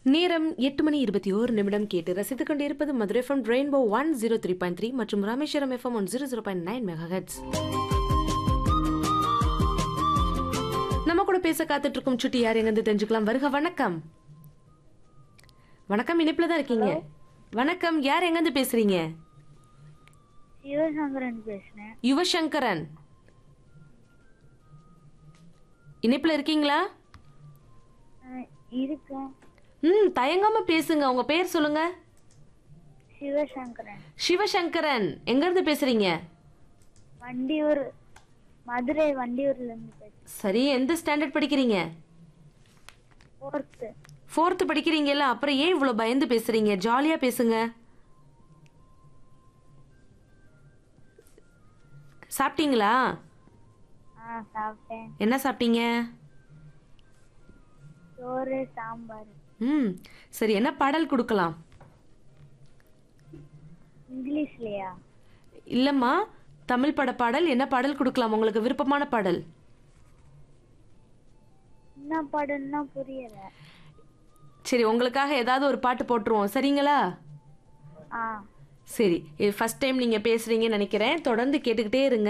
நேரம் 8:21 கேட்டு ரசித்துக் கொண்டிருப்பது மதுரை எஃப்எம் ரெயின்போ 103.3 மற்றும் ராமேஸ்வரம் எஃப்எம் 100.9 மெகாஹெர்ட்ஸ். நம்ம கூட பேச காத்துட்டு இருக்கும் சுட்டி யார் எங்க தெரிஞ்சுக்கலாம். வருக. வணக்கம். வணக்கம், இணைப்புல தான் இருக்கீங்க. வணக்கம், யார் எங்க பேசுறீங்க? யுவசங்கரன் பேசுறேன். யுவசங்கரன், இணைப்புல இருக்கீங்களா? இருக்கேன். தயங்காம பேசுங்க. உங்க பேர் சொல்லுங்க. சிவசங்கரன். சிவசங்கரன், எங்க இருந்து பேசுறீங்க? வண்டியூர், மதுரை வண்டியூர்ல இருந்து பேசுறேன். சரி, எந்த ஸ்டாண்டர்ட் படிக்கிறீங்க? 4th படிக்கிறீங்கல்ல, அப்புறம் ஏன் இவ்வளவு பயந்து பேசுறீங்க? ஜாலியா பேசுங்க. சாப்பிட்டீங்களா? சாப்பிட்டேன். என்ன சாப்பிட்டீங்க? சோறு சாம்பார். சரி, என்ன பாடல் கொடுக்கலாம்? இங்கிலீஷ்லயா? இல்லம்மா, தமிழ் பட பாடல். என்ன பாடல் கொடுக்கலாம் உங்களுக்கு? விருப்பமான பாடல் என்ன பாடல்னா புரியல. சரி, உங்களுக்காக ஏதாவது ஒரு பாட்டு போட்டுருவோம், சரிங்களா? சரி, ஃபர்ஸ்ட் டைம் நீங்க பேசுறீங்கன்னு நினைக்கிறேன். தொடர்ந்து கேட்டுக்கிட்டே இருங்க.